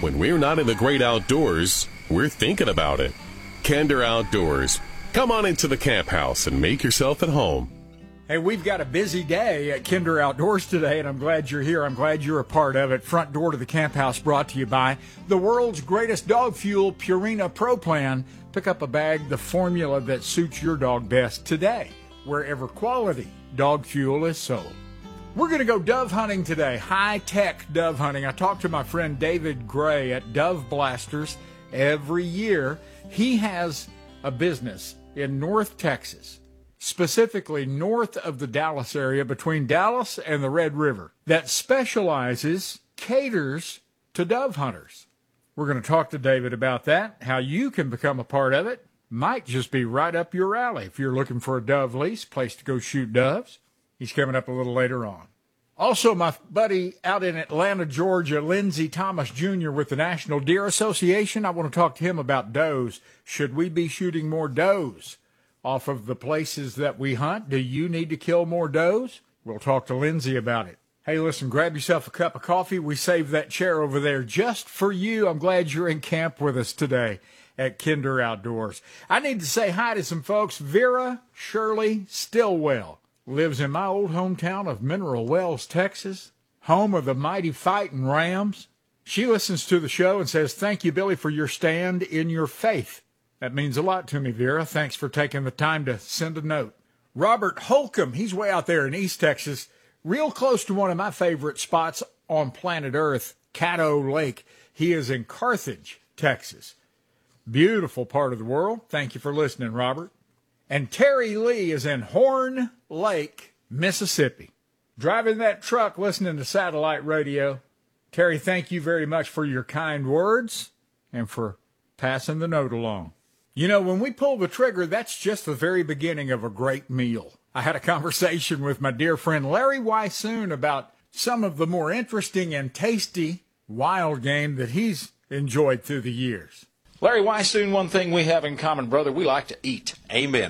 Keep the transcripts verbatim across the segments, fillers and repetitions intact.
When we're not in the great outdoors, we're thinking about it. Kinder Outdoors. Come on into the camp house and make yourself at home. Hey, we've got a busy day at Kinder Outdoors today, and I'm glad you're here. I'm glad you're a part of it. Front door to the camp house brought to you by the world's greatest dog fuel, Purina Pro Plan. Pick up a bag, the formula that suits your dog best today, wherever quality dog fuel is sold. We're going to go dove hunting today, high-tech dove hunting. I talked to my friend David Gray at Dove Blasters every year. He has a business in North Texas, specifically north of the Dallas area, between Dallas and the Red River, that specializes, caters to dove hunters. We're going to talk to David about that, how you can become a part of it. Might just be right up your alley if you're looking for a dove lease, place to go shoot doves. He's coming up a little later on. Also, my buddy out in Atlanta, Georgia, Lindsey Thomas Junior with the National Deer Association. I want to talk to him about does. Should we be shooting more does off of the places that we hunt? Do you need to kill more does? We'll talk to Lindsey about it. Hey, listen, grab yourself a cup of coffee. We saved that chair over there just for you. I'm glad you're in camp with us today at Kinder Outdoors. I need to say hi to some folks. Vera Shirley Stillwell lives in my old hometown of Mineral Wells, Texas, home of the mighty Fighting Rams. She listens to the show and says, "Thank you, Billy, for your stand in your faith." That means a lot to me, Vera. Thanks for taking the time to send a note. Robert Holcomb, he's way out there in East Texas, real close to one of my favorite spots on planet Earth, Caddo Lake. He is in Carthage, Texas. Beautiful part of the world. Thank you for listening, Robert. And Terry Lee is in Horn Lake, Mississippi. Driving that truck, listening to satellite radio. Terry, thank you very much for your kind words and for passing the note along. You know, when we pull the trigger, that's just the very beginning of a great meal. I had a conversation with my dear friend Larry Weissoon about some of the more interesting and tasty wild game that he's enjoyed through the years. Larry Weissoon, one thing we have in common, brother, we like to eat. Amen.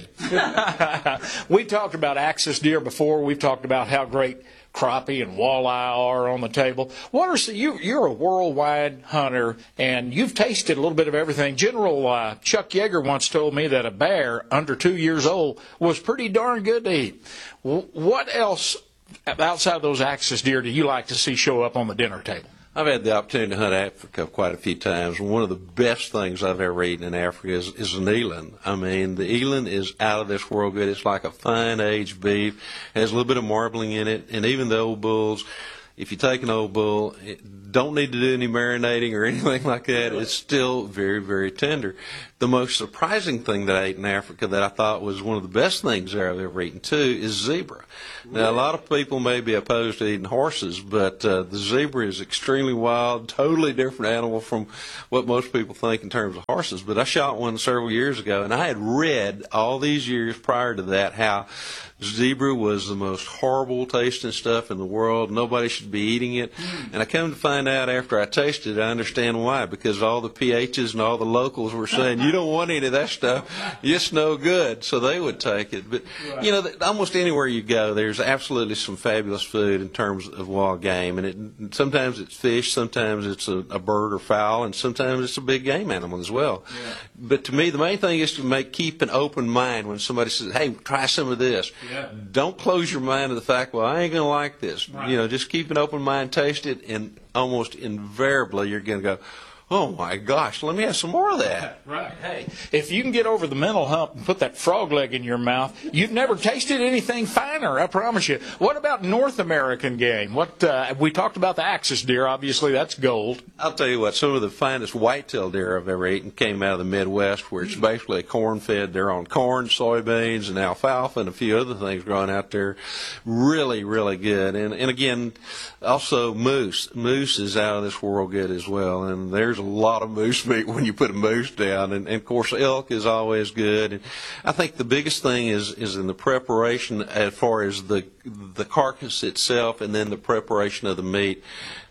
We talked about axis deer before. We've talked about how great crappie and walleye are on the table. What are some, you, you're a worldwide hunter, and you've tasted a little bit of everything. General uh, Chuck Yeager once told me that a bear under two years old was pretty darn good to eat. W- what else outside of those axis deer do you like to see show up on the dinner table? I've had the opportunity to hunt Africa quite a few times. One of the best things I've ever eaten in Africa is, is an eland. I mean, the eland is out of this world good. It's like a fine aged beef. It has a little bit of marbling in it. And even the old bulls, if you take an old bull, it don't need to do any marinating or anything like that. It's still very, very tender. The most surprising thing that I ate in Africa that I thought was one of the best things there I've ever eaten, too, is zebra. Now, a lot of people may be opposed to eating horses, but uh, the zebra is extremely wild, totally different animal from what most people think in terms of horses. But I shot one several years ago, and I had read all these years prior to that how zebra was the most horrible tasting stuff in the world. Nobody should be eating it. And I come to find out after I tasted it, I understand why, because all the P Hs and all the locals were saying, you don't want any of that stuff. It's no good. So they would take it. But, you know, almost anywhere you go, there's absolutely some fabulous food in terms of wild game. And it, sometimes it's fish, sometimes it's a, a bird or fowl, and sometimes it's a big game animal as well. Yeah. But to me, the main thing is to make keep an open mind when somebody says, hey, try some of this. Yeah. Don't close your mind to the fact, well, I ain't going to like this. Right. You know, just keep an open mind, taste it, and almost invariably you're going to go, oh, my gosh, let me have some more of that. Right. Hey, if you can get over the mental hump and put that frog leg in your mouth, you've never tasted anything finer, I promise you. What about North American game? What uh, we talked about the axis deer. Obviously, that's gold. I'll tell you what, some of the finest whitetail deer I've ever eaten came out of the Midwest, where it's basically a corn-fed. They're on corn, soybeans, and alfalfa, and a few other things growing out there. Really, really good. And, and again, also moose. Moose is out of this world good as well, and there's There's a lot of moose meat when you put a moose down, and, and of course elk is always good. And I think the biggest thing is is in the preparation as far as the the carcass itself, and then the preparation of the meat.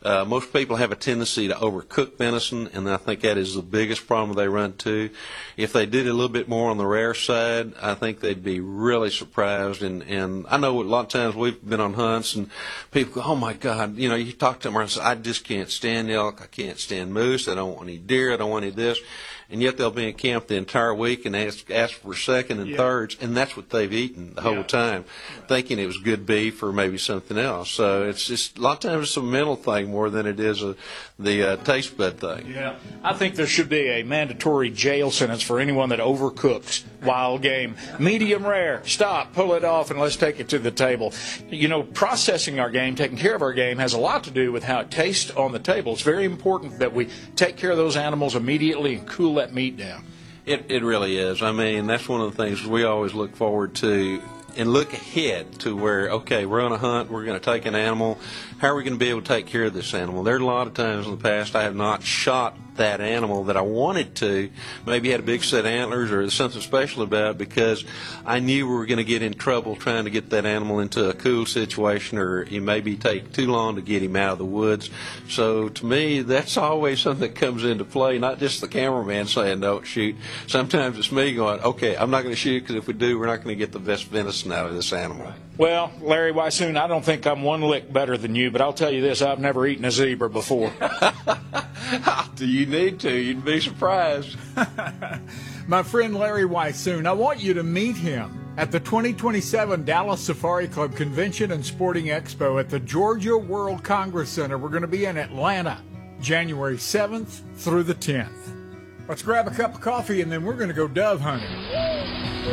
Uh, most people have a tendency to overcook venison, and I think that is the biggest problem they run into. If they did a little bit more on the rare side, I think they'd be really surprised. And, and I know a lot of times we've been on hunts, and people go, oh, my God, you know, you talk to them and say, I just can't stand elk, I can't stand moose, I don't want any deer, I don't want any of this. And yet they'll be in camp the entire week and ask, ask for second and yeah. thirds, and that's what they've eaten the whole yeah. time, thinking it was good beef or maybe something else. So it's just a lot of times it's a mental thing more than it is a, the uh, taste bud thing. Yeah, I think there should be a mandatory jail sentence for anyone that overcooks wild game. Medium rare, stop, pull it off, and let's take it to the table. You know, processing our game, taking care of our game, has a lot to do with how it tastes on the table. It's very important that we take care of those animals immediately and cool that meat down. It it really is. I mean, that's one of the things we always look forward to and look ahead to where, okay, we're on a hunt, we're going to take an animal. How are we going to be able to take care of this animal? There are a lot of times in the past I have not shot that animal that I wanted to, maybe had a big set of antlers or something special about it, because I knew we were going to get in trouble trying to get that animal into a cool situation, or it maybe take too long to get him out of the woods. So to me, that's always something that comes into play, not just the cameraman saying don't shoot. Sometimes it's me going, okay, I'm not going to shoot because if we do, we're not going to get the best venison out of this animal. Well, Larry Weishuhn, I don't think I'm one lick better than you, but I'll tell you this, I've never eaten a zebra before. Do you need to? You'd be surprised. My friend Larry Weishuhn, I want you to meet him at the twenty twenty-seven Dallas Safari Club Convention and Sporting Expo at the Georgia World Congress Center. We're going to be in Atlanta, January seventh through the tenth. Let's grab a cup of coffee, and then we're going to go dove hunting.